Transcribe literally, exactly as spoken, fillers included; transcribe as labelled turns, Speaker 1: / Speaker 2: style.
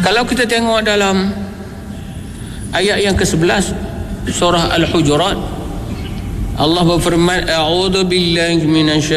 Speaker 1: Kalau kita tengok dalam ayat yang ke sebelas surah Al-Hujurat, Allah berfirman, a'udzu billahi minasy